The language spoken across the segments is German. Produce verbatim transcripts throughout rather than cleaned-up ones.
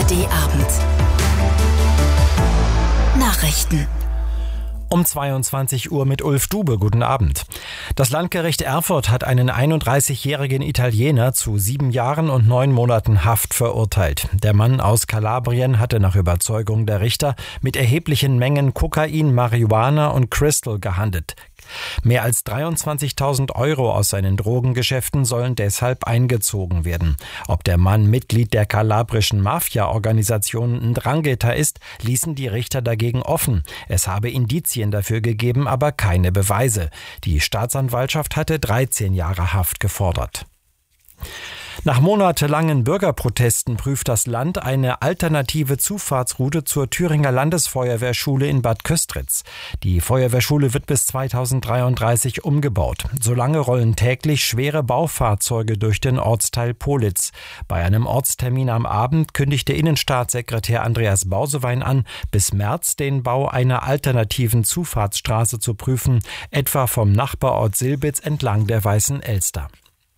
D Abend. Nachrichten. Um zweiundzwanzig Uhr mit Ulf Dube. Guten Abend. Das Landgericht Erfurt hat einen einunddreißigjährigen Italiener zu sieben Jahren und neun Monaten Haft verurteilt. Der Mann aus Kalabrien hatte nach Überzeugung der Richter mit erheblichen Mengen Kokain, Marihuana und Crystal gehandelt. Mehr als dreiundzwanzigtausend Euro aus seinen Drogengeschäften sollen deshalb eingezogen werden. Ob der Mann Mitglied der kalabrischen Mafia-Organisation Ndrangheta ist, ließen die Richter dagegen offen. Es habe Indizien dafür gegeben, aber keine Beweise. Die Staatsanwaltschaft hatte dreizehn Jahre Haft gefordert. Nach monatelangen Bürgerprotesten prüft das Land eine alternative Zufahrtsroute zur Thüringer Landesfeuerwehrschule in Bad Köstritz. Die Feuerwehrschule wird bis zweitausenddreiunddreißig umgebaut. Solange rollen täglich schwere Baufahrzeuge durch den Ortsteil Pohlitz. Bei einem Ortstermin am Abend kündigte Innenstaatssekretär Andreas Bausewein an, bis März den Bau einer alternativen Zufahrtsstraße zu prüfen, etwa vom Nachbarort Silbitz entlang der Weißen Elster.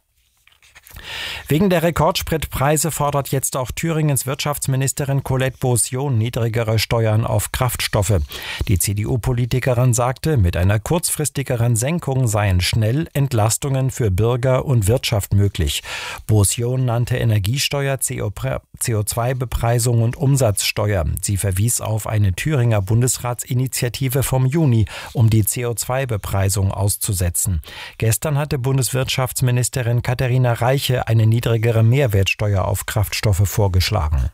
Wegen der Rekordspritpreise fordert jetzt auch Thüringens Wirtschaftsministerin Colette Beaussion niedrigere Steuern auf Kraftstoffe. Die C D U-Politikerin sagte, mit einer kurzfristigeren Senkung seien schnell Entlastungen für Bürger und Wirtschaft möglich. Beaussion nannte Energiesteuer, C O zwei Bepreisung und Umsatzsteuer. Sie verwies auf eine Thüringer Bundesratsinitiative vom Juni, um die C O zwei Bepreisung auszusetzen. Gestern hatte Bundeswirtschaftsministerin Katharina Reiche eine niedrigere Mehrwertsteuer auf Kraftstoffe vorgeschlagen.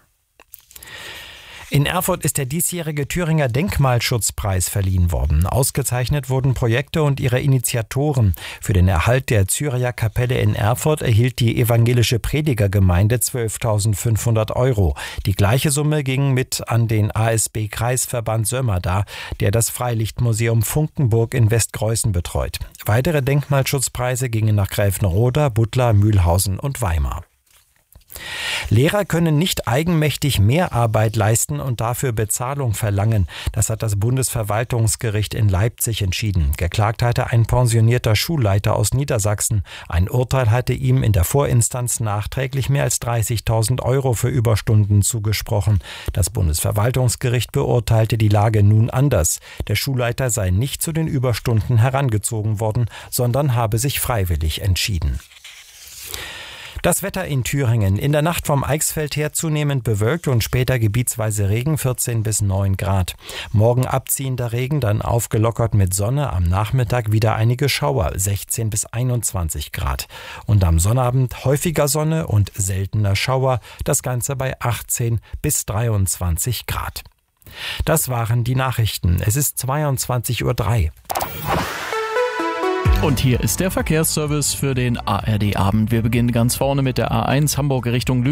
In Erfurt ist der diesjährige Thüringer Denkmalschutzpreis verliehen worden. Ausgezeichnet wurden Projekte und ihre Initiatoren. Für den Erhalt der Cyria Kapelle in Erfurt erhielt die evangelische Predigergemeinde zwölftausendfünfhundert Euro. Die gleiche Summe ging mit an den A S B-Kreisverband Sömmerda, der das Freilichtmuseum Funkenburg in Westgreußen betreut. Weitere Denkmalschutzpreise gingen nach Gräfenroda, Butler, Mühlhausen und Weimar. Lehrer können nicht eigenmächtig mehr Arbeit leisten und dafür Bezahlung verlangen. Das hat das Bundesverwaltungsgericht in Leipzig entschieden. Geklagt hatte ein pensionierter Schulleiter aus Niedersachsen. Ein Urteil hatte ihm in der Vorinstanz nachträglich mehr als dreißigtausend Euro für Überstunden zugesprochen. Das Bundesverwaltungsgericht beurteilte die Lage nun anders. Der Schulleiter sei nicht zu den Überstunden herangezogen worden, sondern habe sich freiwillig entschieden. Das Wetter in Thüringen. In der Nacht vom Eichsfeld her zunehmend bewölkt und später gebietsweise Regen, vierzehn bis neun Grad. Morgen abziehender Regen, dann aufgelockert mit Sonne. Am Nachmittag wieder einige Schauer, sechzehn bis einundzwanzig Grad. Und am Sonnabend häufiger Sonne und seltener Schauer. Das Ganze bei achtzehn bis dreiundzwanzig Grad. Das waren die Nachrichten. Es ist zweiundzwanzig Uhr drei. Und hier ist der Verkehrsservice für den A R D-Abend. Wir beginnen ganz vorne mit der A eins Hamburg Richtung Lübeck.